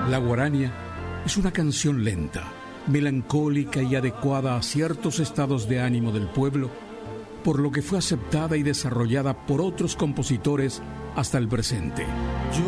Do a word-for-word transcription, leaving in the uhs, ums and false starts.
La guarania es una canción lenta, melancólica y adecuada a ciertos estados de ánimo del pueblo, por lo que fue aceptada y desarrollada por otros compositores hasta el presente. Yo